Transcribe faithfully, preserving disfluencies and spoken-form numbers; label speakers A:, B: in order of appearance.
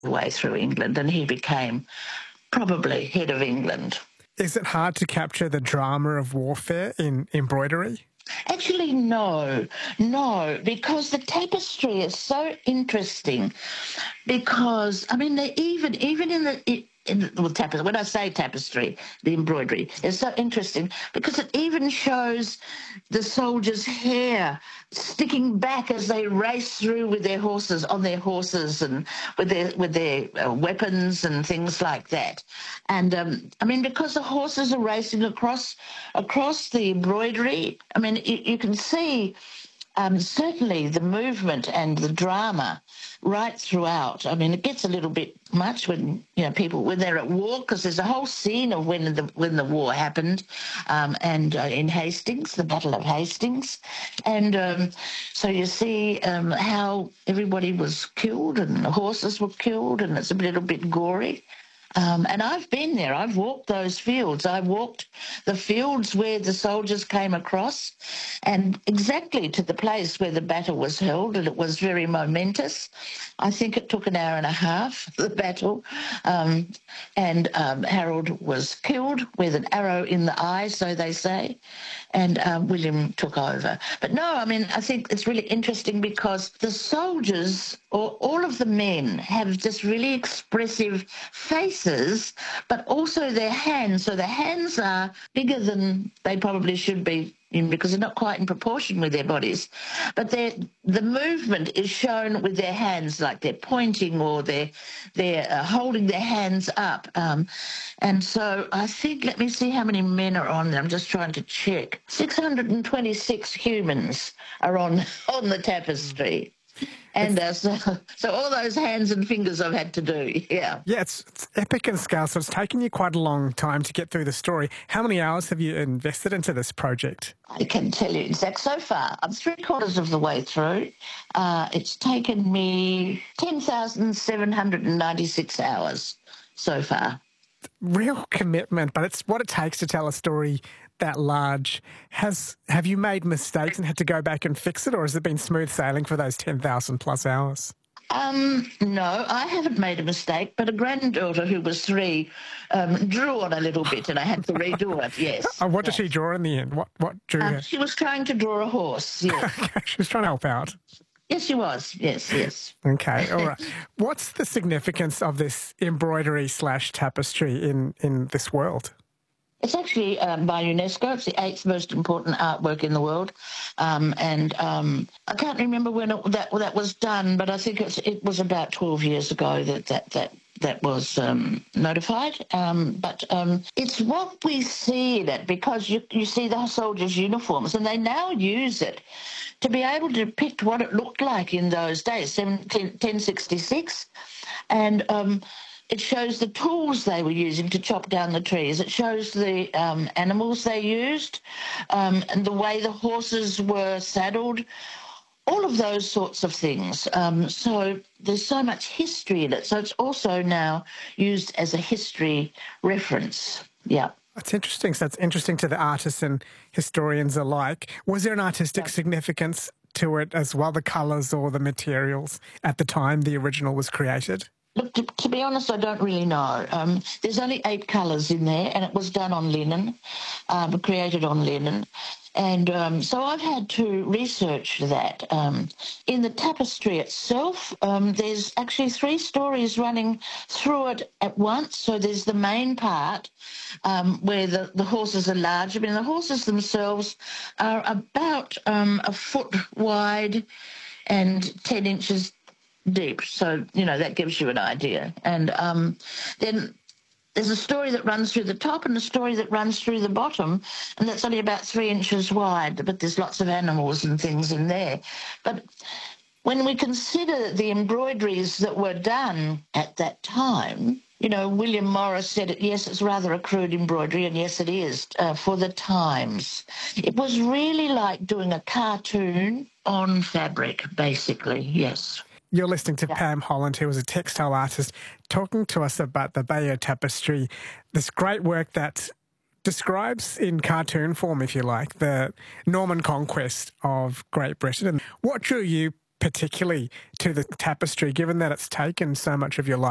A: way through England, and he became probably head of England.
B: Is it hard to capture the drama of warfare in embroidery?
A: Actually, no, no, because the tapestry is so interesting. Because I mean, they even even in the in the well, tapestry. When I say tapestry, the embroidery is so interesting because it even shows the soldiers' hair sticking back as they race through with their horses on their horses and with their with their uh, weapons and things like that. And um, I mean, because the horses are racing across across the embroidery, I mean, you, you can see. Um, certainly the movement and the drama right throughout. I mean, it gets a little bit much when, you know, people, when they're at war, because there's a whole scene of when the when the war happened, um, and uh, in Hastings, the Battle of Hastings. And um, so you see um, how everybody was killed and the horses were killed, and it's a little bit gory. Um, and I've been there. I've walked those fields. I walked the fields where the soldiers came across and exactly to the place where the battle was held, and it was very momentous. I think it took an hour and a half, the battle, um, and um, Harold was killed with an arrow in the eye, so they say, and um, William took over. But no, I mean, I think it's really interesting because the soldiers, or all of the men, have this really expressive faces, but also their hands. So the hands are bigger than they probably should be in, because they're not quite in proportion with their bodies. But the movement is shown with their hands, like they're pointing or they're, they're uh, holding their hands up. Um, and so I think, let me see how many men are on there. I'm just trying to check. six hundred twenty-six humans are on, on the tapestry. And uh, so, so all those hands and fingers I've had to do, yeah.
B: Yeah, it's, it's epic in scale, so it's taken you quite a long time to get through the story. How many hours have you invested into this project?
A: I can tell you exact. So far, I'm three quarters of the way through. Uh, it's taken me ten thousand seven hundred ninety-six hours so far.
B: Real commitment, but it's what it takes to tell a story that large. Has Have you made mistakes and had to go back and fix it, or has it been smooth sailing for those ten thousand plus hours?
A: Um, no, I haven't made a mistake, but a granddaughter who was three um, drew on a little bit and I had to redo it, yes.
B: Oh, what
A: yes.
B: did she draw in the end? What, what drew
A: um,
B: her?
A: She was trying to draw a horse, yes.
B: She was trying to help out.
A: Yes, she was. Yes, yes.
B: Okay, all right. What's the significance of this embroidery slash tapestry in, in this world?
A: It's actually um, by UNESCO. It's the eighth most important artwork in the world. Um, and um, I can't remember when it, that that was done, but I think it's, it was about twelve years ago that that, that, that was um, notified. Um, but um, it's what we see in it, because you, you see the soldiers' uniforms, and they now use it to be able to depict what it looked like in those days, ten sixty-six. And um, it shows the tools they were using to chop down the trees. It shows the um, animals they used, um, and the way the horses were saddled, all of those sorts of things. Um, so there's so much history in it. So it's also now used as a history reference. Yeah.
B: That's interesting. So that's interesting to the artists and historians alike. Was there an artistic yeah. significance to it as well, the colours or the materials at the time the original was created?
A: Look, to, to be honest, I don't really know. Um, there's only eight colours in there, and it was done on linen, um, created on linen. And um, so I've had to research that. Um, in the tapestry itself, um, there's actually three stories running through it at once. So there's the main part um, where the, the horses are large. I mean, the horses themselves are about um, a foot wide and ten inches deep, so you know that gives you an idea. And um, then there's a story that runs through the top and a story that runs through the bottom, and that's only about three inches wide, but there's lots of animals and things in there. But when we consider the embroideries that were done at that time, you know, William Morris said it, yes, it's rather a crude embroidery, and yes, it is, uh, for the times. It was really like doing a cartoon on fabric, basically, yes.
B: You're listening to
A: yeah.
B: Pam Holland, who was a textile artist, talking to us about the Bayeux Tapestry, this great work that describes in cartoon form, if you like, the Norman conquest of Great Britain. And what drew you particularly to the tapestry, given that it's taken so much of your life?